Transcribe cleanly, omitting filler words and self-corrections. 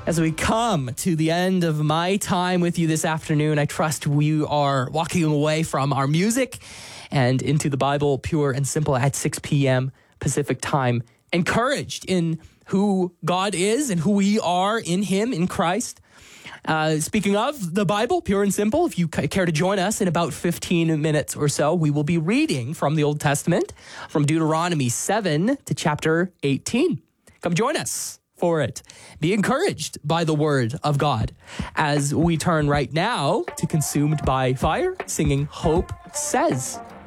As we come to the end of my time with you this afternoon, I trust we are walking away from our music and into the Bible, pure and simple, at 6 p.m. Pacific time, encouraged in who God is and who we are in Him, in Christ. Speaking of the Bible, pure and simple, if you care to join us in about 15 minutes or so, we will be reading from the Old Testament, from Deuteronomy 7 to chapter 18. Come join us for it. Be encouraged by the word of God as we turn right now to Consumed by Fire, singing Hope Says.